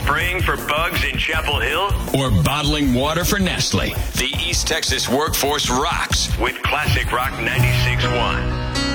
spraying for bugs in Chapel Hill? Or bottling water for Nestle? The East Texas workforce rocks with Classic Rock 96.1.